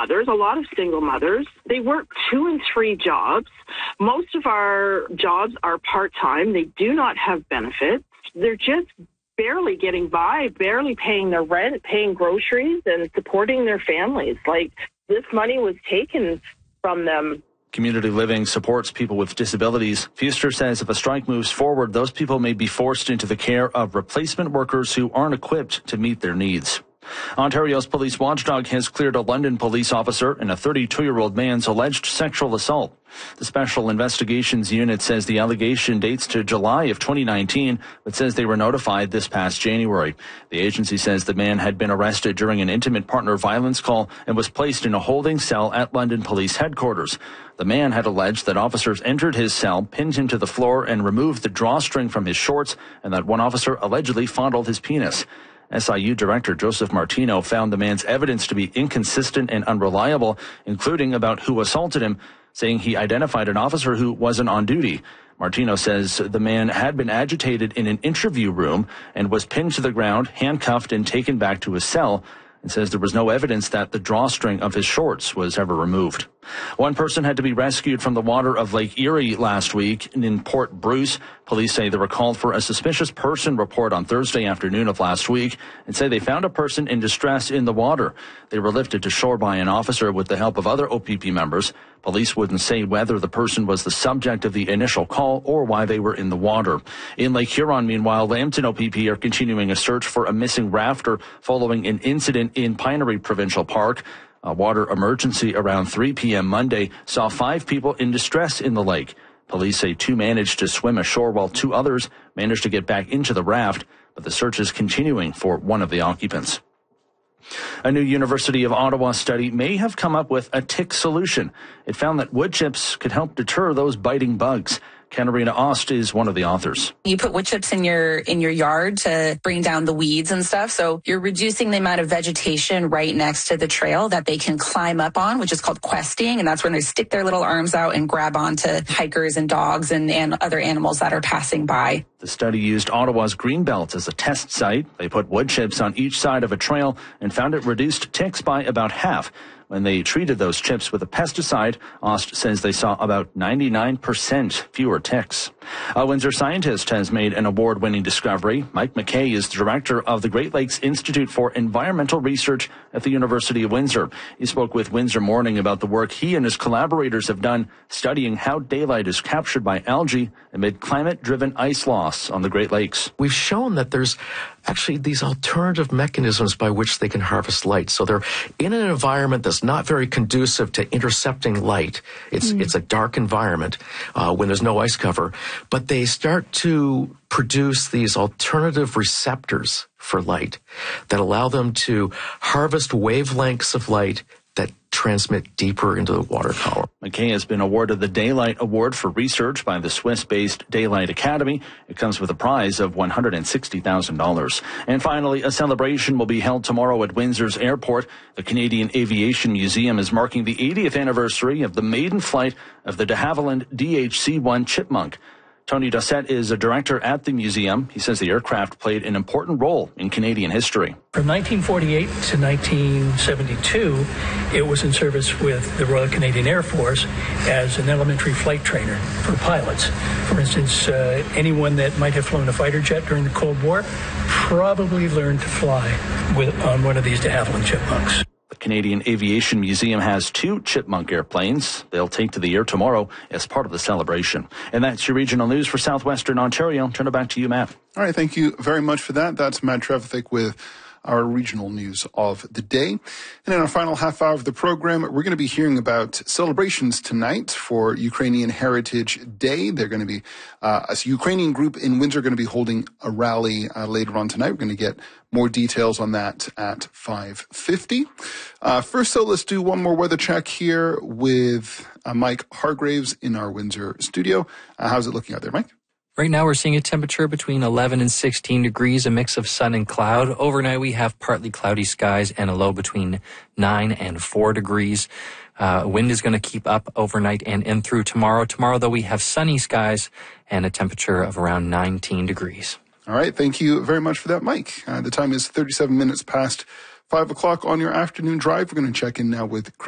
mothers, a lot of single mothers. They work 2 and 3 jobs. Most of our jobs are part-time. They do not have benefits. They're just barely getting by, barely paying their rent, paying groceries, and supporting their families. Like, this money was taken from them. Community Living supports people with disabilities. Fuster says if a strike moves forward, those people may be forced into the care of replacement workers who aren't equipped to meet their needs. Ontario's police watchdog has cleared a London police officer and a 32-year-old man's alleged sexual assault. The Special Investigations Unit says the allegation dates to July of 2019, but says they were notified this past January. The agency says the man had been arrested during an intimate partner violence call and was placed in a holding cell at London Police headquarters. The man had alleged that officers entered his cell, pinned him to the floor, and removed the drawstring from his shorts, and that one officer allegedly fondled his penis. SIU Director Joseph Martino found the man's evidence to be inconsistent and unreliable, including about who assaulted him, saying he identified an officer who wasn't on duty. Martino says the man had been agitated in an interview room and was pinned to the ground, handcuffed, and taken back to his cell, and says there was no evidence that the drawstring of his shorts was ever removed. One person had to be rescued from the water of Lake Erie last week in Port Bruce. Police say they were called for a suspicious person report on Thursday afternoon of last week and say they found a person in distress in the water. They were lifted to shore by an officer with the help of other OPP members. Police wouldn't say whether the person was the subject of the initial call or why they were in the water. In Lake Huron, meanwhile, Lambton OPP are continuing a search for a missing rafter following an incident in Pinery Provincial Park. A water emergency around 3 p.m. Monday saw 5 people in distress in the lake. Police say 2 managed to swim ashore while 2 others managed to get back into the raft, but the search is continuing for one of the occupants. A new University of Ottawa study may have come up with a tick solution. It found that wood chips could help deter those biting bugs. Katarina Ost is one of the authors. You put wood chips in your yard to bring down the weeds and stuff. So you're reducing the amount of vegetation right next to the trail that they can climb up on, which is called questing. And that's when they stick their little arms out and grab onto hikers and dogs and other animals that are passing by. The study used Ottawa's Greenbelt as a test site. They put wood chips on each side of a trail and found it reduced ticks by about half. When they treated those chips with a pesticide, Ost says they saw about 99% fewer ticks. A Windsor scientist has made an award-winning discovery. Mike McKay is the director of the Great Lakes Institute for Environmental Research at the University of Windsor. He spoke with Windsor Morning about the work he and his collaborators have done studying how daylight is captured by algae amid climate-driven ice loss on the Great Lakes. We've shown that there's actually these alternative mechanisms by which they can harvest light. So they're in an environment that's not very conducive to intercepting light. It's a dark environment when there's no ice cover, but they start to produce these alternative receptors for light that allow them to harvest wavelengths of light that transmit deeper into the water column. McKay has been awarded the Daylight Award for research by the Swiss-based Daylight Academy. It comes with a prize of $160,000. And finally, a celebration will be held tomorrow at Windsor's airport. The Canadian Aviation Museum is marking the 80th anniversary of the maiden flight of the de Havilland DHC-1 Chipmunk. Tony Dossett is a director at the museum. He says the aircraft played an important role in Canadian history. From 1948 to 1972, it was in service with the Royal Canadian Air Force as an elementary flight trainer for pilots. For instance, anyone that might have flown a fighter jet during the Cold War probably learned to fly on one of these de Havilland Chipmunks. The Canadian Aviation Museum has 2 Chipmunk airplanes. They'll take to the air tomorrow as part of the celebration. And that's your regional news for Southwestern Ontario. Turn it back to you, Matt. All right, thank you very much for that. That's Matt Trevithick with our regional news of the day. And in our final half hour of the program, we're going to be hearing about celebrations tonight for Ukrainian Heritage Day. They're going to be, a Ukrainian group in Windsor going to be holding a rally later on tonight. We're going to get more details on that at 5:50. First, though, let's do one more weather check here with Mike Hargraves in our Windsor studio. How's it looking out there, Mike? Right now, we're seeing a temperature between 11 and 16 degrees, a mix of sun and cloud. Overnight, we have partly cloudy skies and a low between 9 and 4 degrees. Wind is going to keep up overnight and in through tomorrow. Tomorrow, though, we have sunny skies and a temperature of around 19 degrees. All right. Thank you very much for that, Mike. The time is 37 minutes past 5 o'clock on your afternoon drive. We're going to check in now with Chris